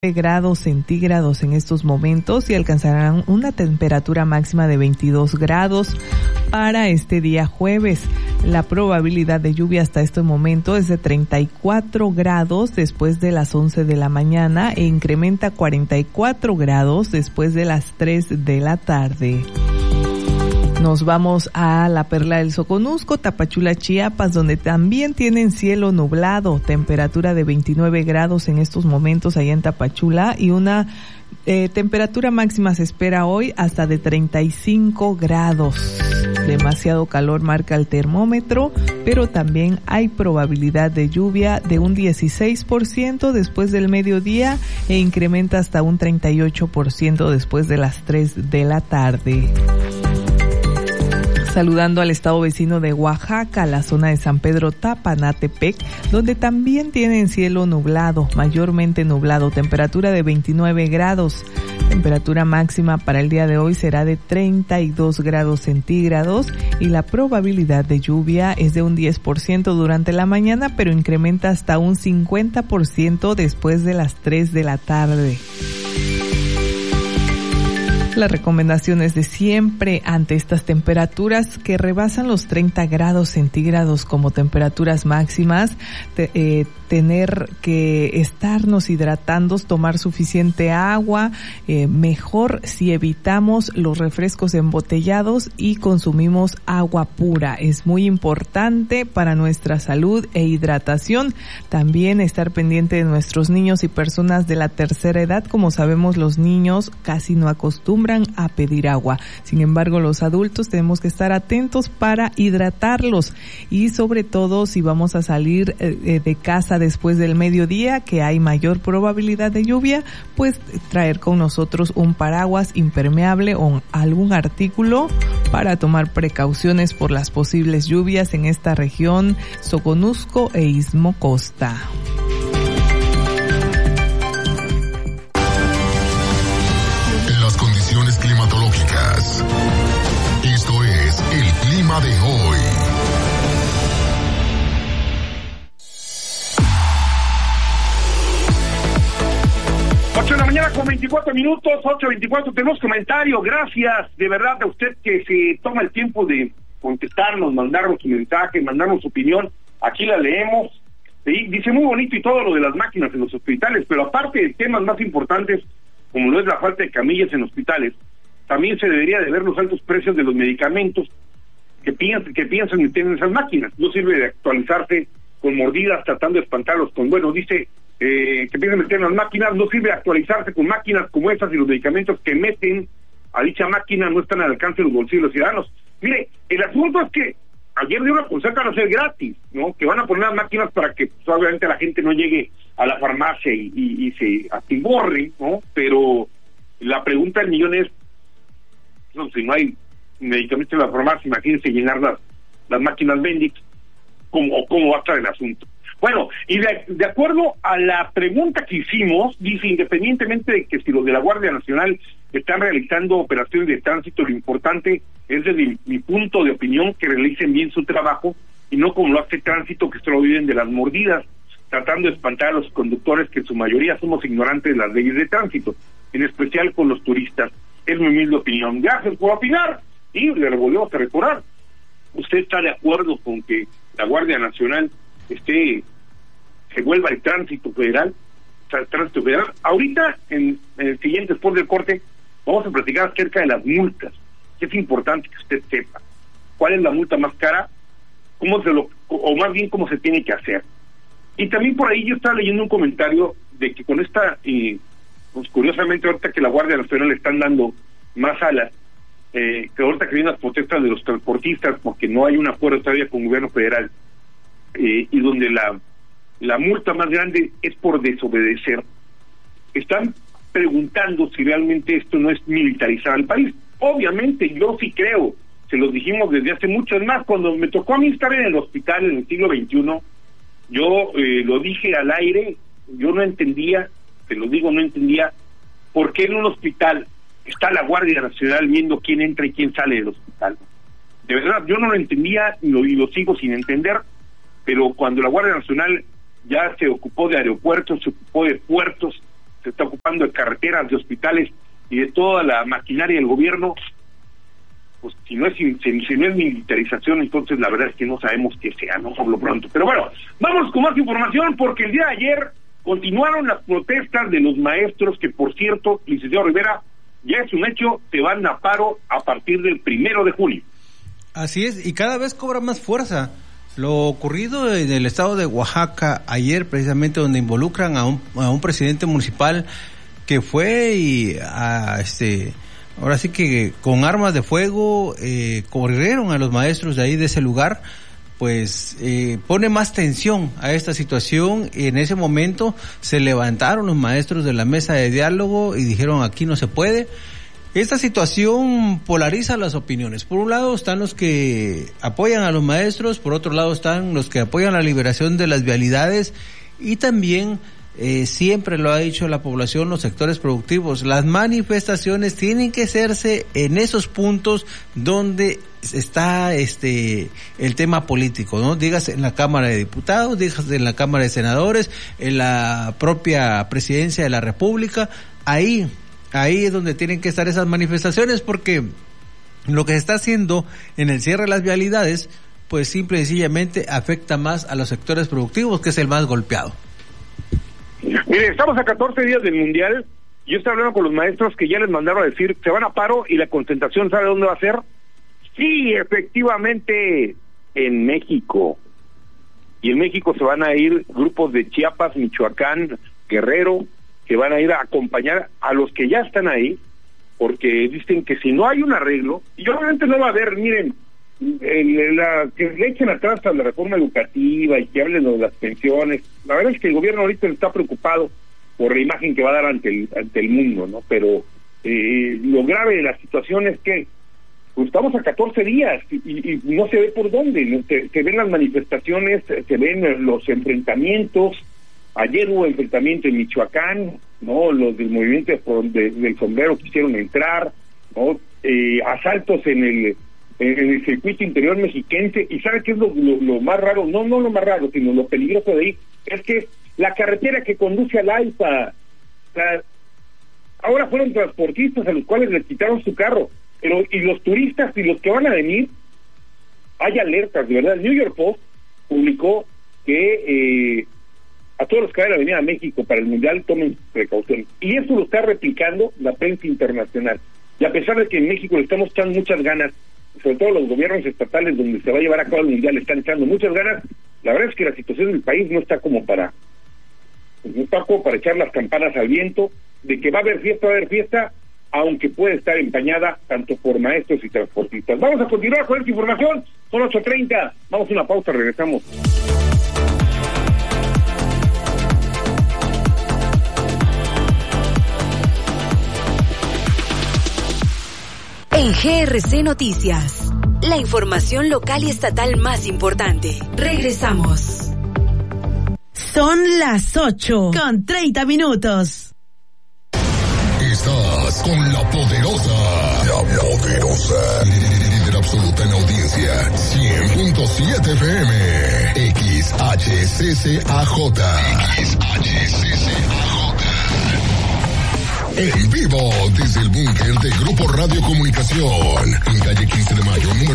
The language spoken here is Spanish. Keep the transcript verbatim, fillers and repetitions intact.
grados centígrados en estos momentos y alcanzarán una temperatura máxima de veintidós grados para este día jueves. La probabilidad de lluvia hasta este momento es de treinta y cuatro grados después de las once de la mañana e incrementa a cuarenta y cuatro grados después de las tres de la tarde. Nos vamos a la Perla del Soconusco, Tapachula, Chiapas, donde también tienen cielo nublado, temperatura de veintinueve grados en estos momentos allá en Tapachula y una eh, temperatura máxima se espera hoy hasta de treinta y cinco grados. Demasiado calor marca el termómetro, pero también hay probabilidad de lluvia de un dieciséis por ciento después del mediodía e incrementa hasta un treinta y ocho por ciento después de las tres de la tarde. Saludando al estado vecino de Oaxaca, la zona de San Pedro Tapanatepec, donde también tienen cielo nublado, mayormente nublado, temperatura de veintinueve grados. Temperatura máxima para el día de hoy será de treinta y dos grados centígrados y la probabilidad de lluvia es de un diez por ciento durante la mañana, pero incrementa hasta un cincuenta por ciento después de las tres de la tarde. Las recomendaciones de siempre ante estas temperaturas que rebasan los treinta grados centígrados como temperaturas máximas, te, eh, tener que estarnos hidratando, tomar suficiente agua, eh, mejor si evitamos los refrescos embotellados y consumimos agua pura. Es muy importante para nuestra salud e hidratación. También estar pendiente de nuestros niños y personas de la tercera edad. Como sabemos, los niños casi no acostumbran a pedir agua. Sin embargo, los adultos tenemos que estar atentos para hidratarlos y sobre todo si vamos a salir eh, de casa después del mediodía, que hay mayor probabilidad de lluvia, pues traer con nosotros un paraguas impermeable o algún artículo para tomar precauciones por las posibles lluvias en esta región Soconusco e Istmo Costa. Climatológicas. Esto es el clima de hoy. ocho de la mañana con veinticuatro minutos, ocho veinticuatro, tenemos comentario. Gracias de verdad a usted que se toma el tiempo de contestarnos, mandarnos su mensaje, mandarnos su opinión. Aquí la leemos. ¿Sí? Dice muy bonito y todo lo de las máquinas en los hospitales, pero aparte de temas más importantes, como lo es la falta de camillas en hospitales, también se debería de ver los altos precios de los medicamentos que piensan, que piensan meter en esas máquinas. No sirve de actualizarse con mordidas tratando de espantarlos con, bueno, dice eh, que piensan meter en las máquinas, no sirve de actualizarse con máquinas como esas y los medicamentos que meten a dicha máquina no están al alcance de los bolsillos de los ciudadanos. Mire, el asunto es que ayer dio una pulsada van a ser gratis, ¿no? Que van a poner las máquinas para que pues, obviamente la gente no llegue a la farmacia y, y, y se atiborre, ¿no? Pero la pregunta del millón es, no, si no hay medicamentos en la farmacia, imagínense llenar las, las máquinas Bendix, ¿cómo, cómo va a estar el asunto? Bueno, y de, de acuerdo a la pregunta que hicimos, dice, independientemente de que si los de la Guardia Nacional están realizando operaciones de tránsito, lo importante es desde mi, mi punto de opinión que realicen bien su trabajo y no como lo hace Tránsito, que solo viven de las mordidas, tratando de espantar a los conductores que en su mayoría somos ignorantes de las leyes de tránsito, en especial con los turistas. Es mi humilde opinión. Gracias por opinar. Y le volvemos a recordar. ¿Usted está de acuerdo con que la Guardia Nacional esté, se vuelva el tránsito federal? O sea, el tránsito federal. Ahorita, en, en el siguiente, después del corte, vamos a platicar acerca de las multas. Es importante que usted sepa cuál es la multa más cara, cómo se lo, o más bien cómo se tiene que hacer. Y también por ahí yo estaba leyendo un comentario de que con esta... Eh, pues curiosamente ahorita que la Guardia Nacional le están dando más alas, eh, que ahorita que vienen las protestas de los transportistas porque no hay un acuerdo todavía con el gobierno federal, eh, y donde la, la multa más grande es por desobedecer, están preguntando si realmente esto no es militarizar al país. Obviamente yo sí creo, se los dijimos desde hace mucho, es más, cuando me tocó a mí estar en el hospital en el siglo veintiuno, yo eh, lo dije al aire, yo no entendía, te lo digo, no entendía por qué en un hospital está la Guardia Nacional viendo quién entra y quién sale del hospital. De verdad, yo no lo entendía y lo, y lo sigo sin entender, pero cuando la Guardia Nacional ya se ocupó de aeropuertos, se ocupó de puertos, se está ocupando de carreteras, de hospitales y de toda la maquinaria del gobierno. Pues si no es si, si no es militarización, entonces la verdad es que no sabemos qué sea, no por lo pronto. Pero bueno, vamos con más información, porque el día de ayer continuaron las protestas de los maestros, que por cierto, licenciado Rivera, ya es un hecho, se van a paro a partir del primero de julio. Así es, y cada vez cobra más fuerza. Lo ocurrido en el estado de Oaxaca ayer, precisamente, donde involucran a un, a un presidente municipal que fue y a este... ahora sí que con armas de fuego eh, corrieron a los maestros de ahí, de ese lugar, pues eh, pone más tensión a esta situación. En ese momento se levantaron los maestros de la mesa de diálogo y dijeron: aquí no se puede. Esta situación polariza las opiniones. Por un lado están los que apoyan a los maestros, por otro lado están los que apoyan la liberación de las vialidades, y también Eh, siempre lo ha dicho la población, los sectores productivos, las manifestaciones tienen que hacerse en esos puntos donde está este el tema político, ¿no? Dígase en la Cámara de Diputados, dígase en la Cámara de Senadores, en la propia Presidencia de la República. Ahí, ahí es donde tienen que estar esas manifestaciones, porque lo que se está haciendo en el cierre de las vialidades, pues simple y sencillamente afecta más a los sectores productivos, que es el más golpeado. Mire, estamos a catorce días del Mundial. Yo estoy hablando con los maestros que ya les mandaron a decir, se van a paro, y la concentración, ¿sabe dónde va a ser? Sí, efectivamente, en México. Y en México se van a ir grupos de Chiapas, Michoacán, Guerrero, que van a ir a acompañar a los que ya están ahí, porque dicen que si no hay un arreglo, y obviamente no va a haber, miren, El, la, que le echen atrás a la reforma educativa y que hablen de las pensiones. La verdad es que el gobierno ahorita está preocupado por la imagen que va a dar ante el, ante el mundo, ¿no? Pero eh, lo grave de la situación es que pues, estamos a catorce días y, y, y no se ve por dónde, ¿no? se, se ven las manifestaciones, se ven los enfrentamientos. Ayer hubo enfrentamiento en Michoacán, ¿no? Los del movimiento de, de, del sombrero quisieron entrar, ¿no? Eh, asaltos en el en el circuito interior mexiquense. Y ¿sabe qué es lo, lo, lo más raro? No, no lo más raro, sino lo peligroso de ahí, es que la carretera que conduce al AIFA, o sea, ahora fueron transportistas a los cuales les quitaron su carro, pero y los turistas y los que van a venir, hay alertas, de verdad. El New York Post publicó que eh, a todos los que vayan a venir a México para el Mundial tomen precauciones, y eso lo está replicando la prensa internacional. Y a pesar de que en México le estamos echando muchas ganas, sobre todo los gobiernos estatales donde se va a llevar a cabo el Mundial están echando muchas ganas, la verdad es que la situación del país no está como para no está como para echar las campanas al viento. De que va a haber fiesta, va a haber fiesta, aunque puede estar empañada tanto por maestros y transportistas. Vamos a continuar con esta información, son ocho treinta, vamos a una pausa, regresamos. En G R C Noticias, la información local y estatal más importante. Regresamos. Son las ocho con treinta minutos. Estás con la poderosa, la poderosa, líder absoluta en audiencia, cien punto siete F M, X H C C A J, X H C C A J. En vivo desde el búnker de Grupo Radio Comunicación, en calle quince de mayo, número